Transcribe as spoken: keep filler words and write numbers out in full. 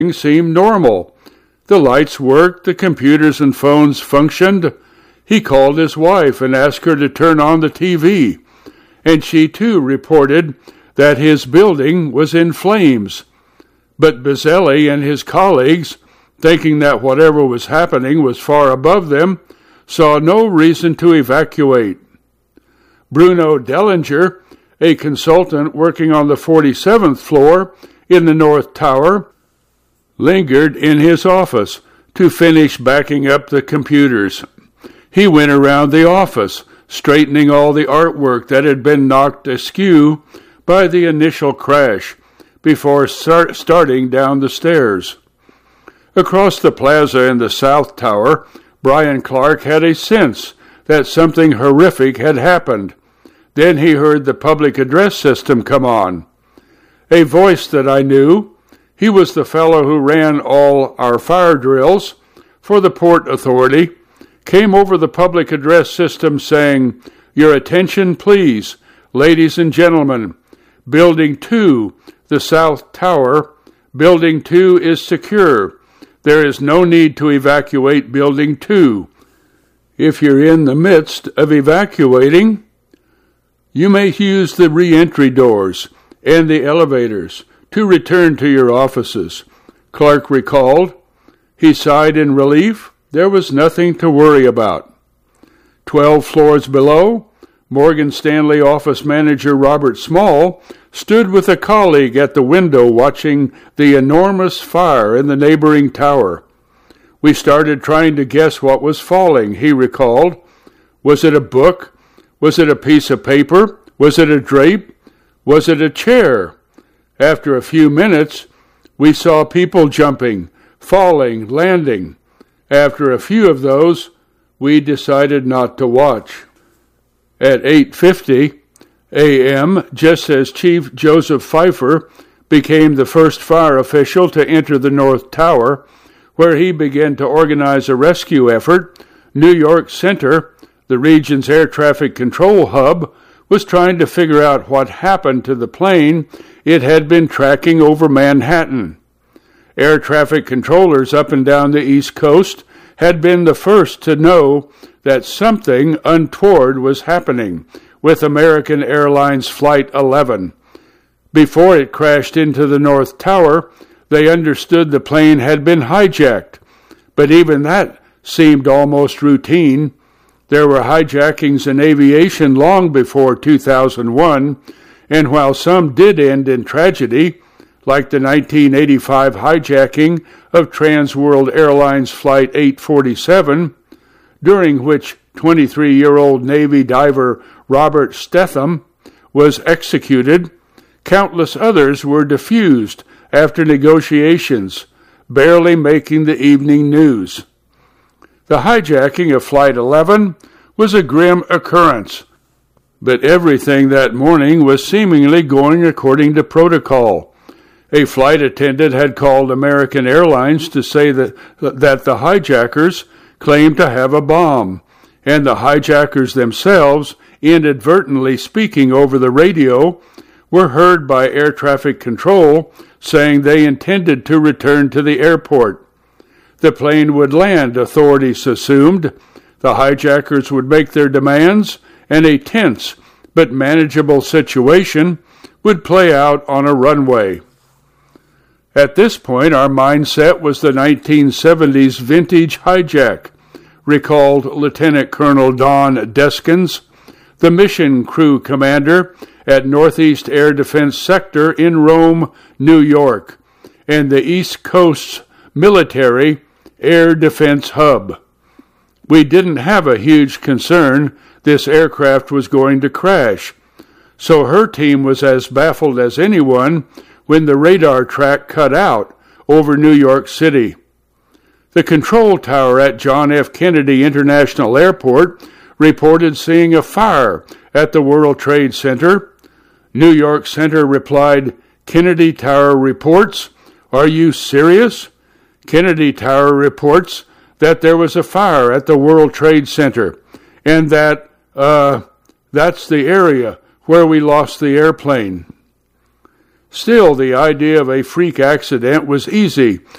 seemed normal. The lights worked, the computers and phones functioned. He called his wife and asked her to turn on the T V, and she too reported that his building was in flames. But Buzzelli and his colleagues, thinking that whatever was happening was far above them, saw no reason to evacuate. Bruno Dellinger, a consultant working on the forty-seventh floor in the North Tower, lingered in his office to finish backing up the computers. He went around the office, straightening all the artwork that had been knocked askew by the initial crash, before start starting down the stairs. Across the plaza in the South Tower, Brian Clark had a sense that something horrific had happened. Then he heard the public address system come on. A voice that I knew. He was the fellow who ran all our fire drills for the Port Authority, came over the public address system saying, "Your attention, please, ladies and gentlemen. Building two, the South Tower, Building two is secure. There is no need to evacuate Building two. If you're in the midst of evacuating, you may use the re-entry doors and the elevators to return to your offices." Clark recalled. He sighed in relief. There was nothing to worry about. Twelve floors below, Morgan Stanley office manager Robert Small stood with a colleague at the window watching the enormous fire in the neighboring tower. "We started trying to guess what was falling," he recalled. "Was it a book? Was it a piece of paper? Was it a drape? Was it a chair?" After a few minutes, we saw people jumping, falling, landing. After a few of those, we decided not to watch. At eight fifty a.m., just as Chief Joseph Pfeiffer became the first fire official to enter the North Tower, where he began to organize a rescue effort, New York Center, the region's air traffic control hub, was trying to figure out what happened to the plane it had been tracking over Manhattan. Air traffic controllers up and down the East Coast had been the first to know that something untoward was happening with American Airlines Flight eleven. Before it crashed into the North Tower, they understood the plane had been hijacked, but even that seemed almost routine. There were hijackings in aviation long before two thousand one, and while some did end in tragedy, like the nineteen eighty-five hijacking of Transworld Airlines Flight eight forty-seven, during which twenty-three-year-old Navy diver Robert Stetham was executed, countless others were defused after negotiations, barely making the evening news. The hijacking of Flight eleven was a grim occurrence, but everything that morning was seemingly going according to protocol. A flight attendant had called American Airlines to say that, that the hijackers claimed to have a bomb, and the hijackers themselves, inadvertently speaking over the radio, were heard by air traffic control saying they intended to return to the airport. The plane would land, authorities assumed. The hijackers would make their demands, and a tense but manageable situation would play out on a runway. At this point, our mindset was the nineteen seventies vintage hijack, recalled Lieutenant Colonel Don Deskins, the mission crew commander at Northeast Air Defense Sector in Rome, New York, and the East Coast's military air defense hub. We didn't have a huge concern this aircraft was going to crash, so her team was as baffled as anyone when the radar track cut out over New York City. The control tower at John F. Kennedy International Airport reported seeing a fire at the World Trade Center. New York Center replied, "Kennedy Tower reports, are you serious?" Kennedy Tower reports that there was a fire at the World Trade Center, and that, uh, that's the area where we lost the airplane. Still, the idea of a freak accident was easy